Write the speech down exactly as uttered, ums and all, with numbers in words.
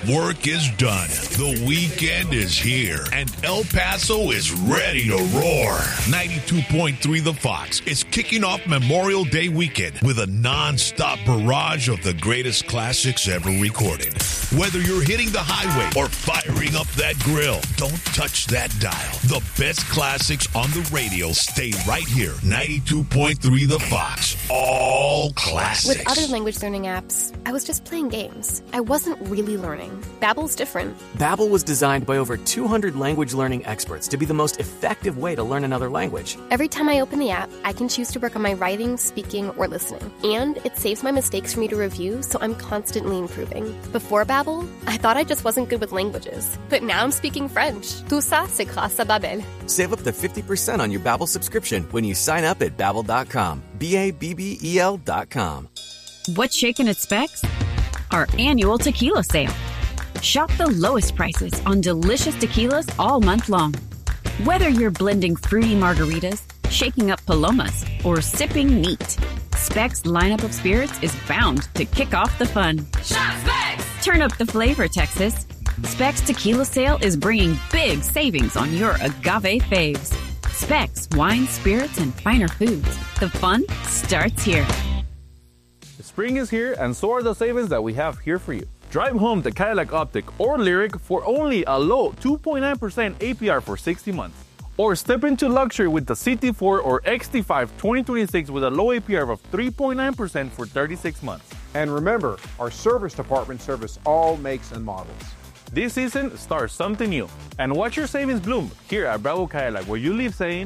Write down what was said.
Work is done. The weekend is here, and El Paso is ready to roar. ninety-two point three The Fox is kicking off Memorial Day weekend with a non-stop barrage of the greatest classics ever recorded. Whether you're hitting the highway or firing up that grill, don't touch that dial. The best classics on the radio stay right here. ninety-two point three The Fox. All classics. With other language learning apps, I was just playing games. I wasn't really learning. Babbel's different. Babbel was designed by over two hundred language learning experts to be the most effective way to learn another language. Every time I open the app, I can choose to work on my writing, speaking, or listening. And it saves my mistakes for me to review, so I'm constantly improving. Before Babbel, I thought I just wasn't good with languages. But now I'm speaking French. Tout ça, c'est grâce à Babbel. Save up to fifty percent on your Babbel subscription when you sign up at Babbel dot com. B A B B E L dot com. What's shaking at Specs? Our annual tequila sale. Shop the lowest prices on delicious tequilas all month long. Whether you're blending fruity margaritas, shaking up palomas, or sipping neat, Specs' lineup of spirits is bound to kick off the fun. Shop Specs! Turn up the flavor, Texas. Specs Tequila Sale is bringing big savings on your agave faves. Specs wine, spirits, and finer foods. The fun starts here. Spring is here, and so are the savings that we have here for you. Drive home the Cadillac Optic or Lyric for only a low two point nine percent A P R for sixty months. Or step into luxury with the C T four or X T five twenty twenty-six with a low A P R of three point nine percent for thirty-six months. And remember, our service department service all makes and models. This season, start something new. And watch your savings bloom here at Bravo Cadillac, where you leave saying,